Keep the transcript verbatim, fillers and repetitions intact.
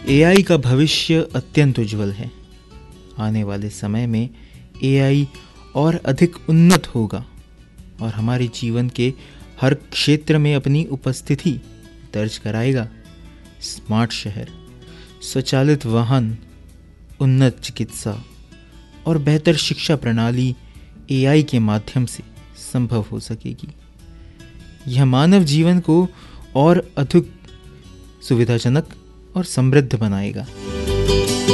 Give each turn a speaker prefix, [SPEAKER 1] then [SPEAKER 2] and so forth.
[SPEAKER 1] AI का भविष्य अत्यंत उज्जवल है। आने वाले समय में एआई और अधिक उन्नत होगा और हमारे जीवन के हर क्षेत्र में अपनी उपस्थिति दर्ज कराएगा। स्मार्ट शहर, स्वचालित वाहन, उन्नत चिकित्सा और बेहतर शिक्षा प्रणाली एआई के माध्यम से संभव हो सकेगी। यह मानव जीवन को और अधिक सुविधाजनक और समृद्ध बनाएगा।